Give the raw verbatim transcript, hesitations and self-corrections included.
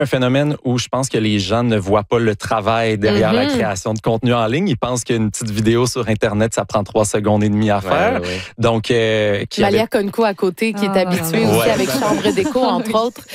un phénomène où je pense que les gens ne voient pas le travail derrière mm-hmm. la création de contenu en ligne. Ils pensent qu'une petite vidéo sur Internet, ça prend trois secondes et demie à faire. Ouais, ouais, ouais. Donc, euh, Malia avait... Konko à côté, qui est habituée oh, aussi ouais. avec Chambre Déco, entre autres.